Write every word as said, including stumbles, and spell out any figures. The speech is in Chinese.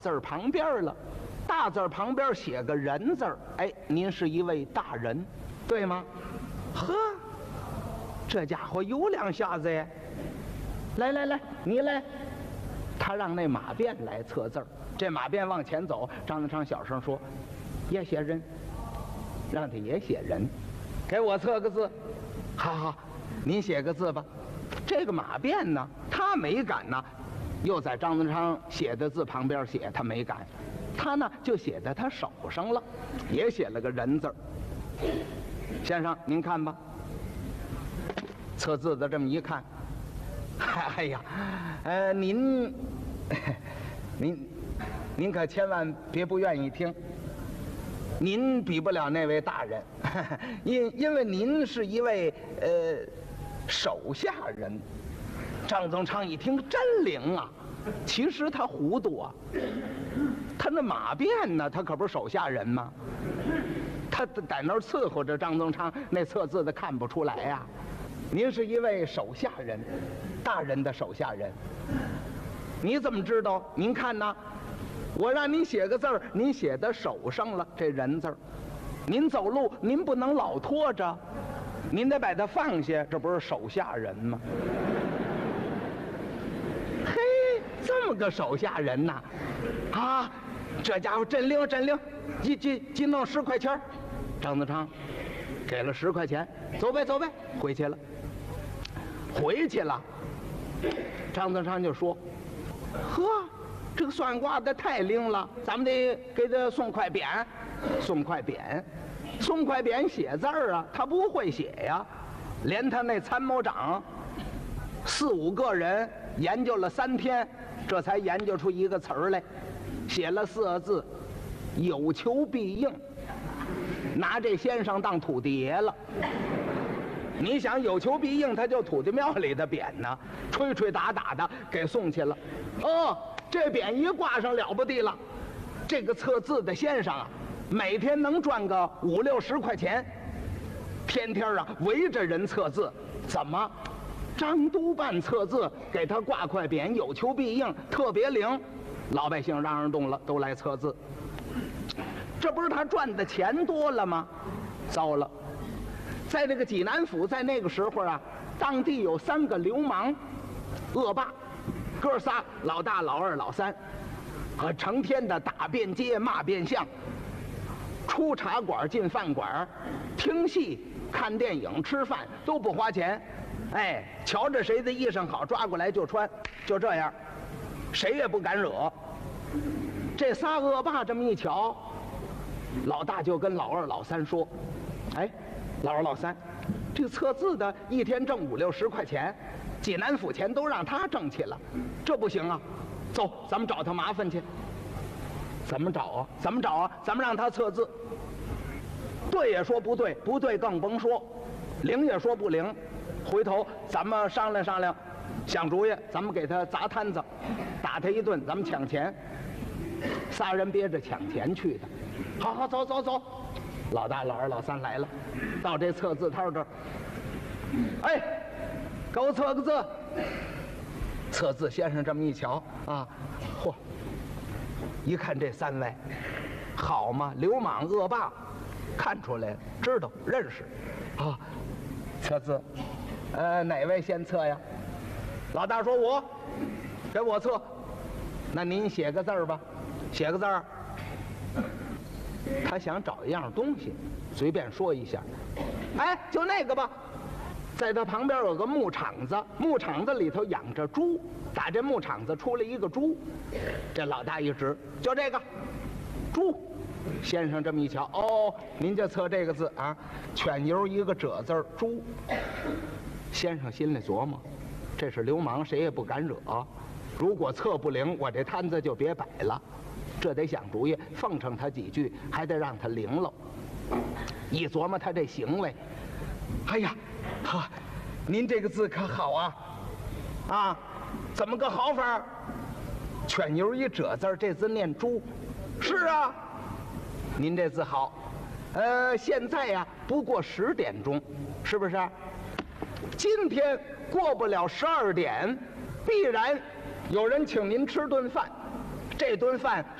字儿旁边了，大字儿旁边写个人字儿，哎，您是一位大人，对吗？呵，这家伙有两下子呀！来来来，你来。他让那马鞭来测字儿，这马鞭往前走，张德昌小声说：“也写人，让他也写人，给我测个字。好好，您写个字吧。”这个马鞭呢，他没敢呢，又在张德昌写的字旁边写，他没敢，他呢就写在他手上了，也写了个人字儿。先生，您看吧。测字的这么一看，哎呀，呃，您，您，您可千万别不愿意听。您比不了那位大人，因因为您是一位呃手下人。张宗昌一听真灵啊，其实他糊涂啊，他那马鞭呢，他可不是手下人吗？他在那儿伺候着张宗昌，那测字的看不出来呀、啊。您是一位手下人，大人的手下人，你怎么知道？您看呐，我让您写个字儿，您写在手上了，这人字儿。您走路您不能老拖着，您得把它放下，这不是手下人吗？嘿，这么个手下人呐，啊，这家伙真灵真灵，一一一弄十块钱，张德昌给了十块钱，走呗走呗，回去了。回去了，张德昌就说：“呵，这个算卦的太灵了，咱们得给他送块匾，送块匾，送块匾写字儿啊，他不会写呀。连他那参谋长四五个人研究了三天，这才研究出一个词儿来，写了四个字：有求必应。拿这先生当土地爷了。”你想有求必应，他就土地庙里的匾呢，吹吹打打的给送去了。哦，这匾一挂上了不地了，这个测字的先生啊，每天能赚个五六十块钱，天天啊围着人测字。怎么？张督办测字，给他挂块匾，有求必应，特别灵。老百姓嚷嚷动了，都来测字。这不是他赚的钱多了吗？糟了！在这个济南府，在那个时候啊，当地有三个流氓恶霸，哥仨，老大老二老三，和成天的打遍街骂遍巷，出茶馆进饭馆，听戏看电影吃饭都不花钱，哎，瞧着谁的衣裳好抓过来就穿，就这样，谁也不敢惹。这仨恶霸这么一瞧，老大就跟老二老三说：“哎，老二老三，这个测字的一天挣五六十块钱，济南府钱都让他挣去了，这不行啊！走，咱们找他麻烦去。怎么找啊？怎么找啊？咱们让他测字。对也说不对，不对更甭说，灵也说不灵。回头咱们商量商量，想主意，咱们给他砸摊子，打他一顿，咱们抢钱。仨人憋着抢钱去的。好好，走走走。”老大、老二、老三来了，到这测字摊这儿，哎，给我测个字。测字先生这么一瞧啊，嚯！一看这三位，好嘛，流氓恶霸，看出来了，知道认识，啊，测字，呃，哪位先测呀？老大说我，给我测。那您写个字儿吧，写个字儿。他想找一样东西，随便说一下，哎，就那个吧。在他旁边有个牧场子，牧场子里头养着猪，打这牧场子出来一个猪。这老大一指，就这个猪。先生这么一瞧，哦，您就测这个字啊，犬牛一个褶字儿，猪。先生心里琢磨，这是流氓，谁也不敢惹。如果测不灵，我这摊子就别摆了。这得想主意，奉承他几句，还得让他灵了。一琢磨他这行为，哎呀，哈，您这个字可好啊！啊，怎么个好法？犬牛一褶字，这字念猪。是啊，您这字好。呃，现在呀，不过十点钟，是不是？今天过不了十二点，必然有人请您吃顿饭。 这顿饭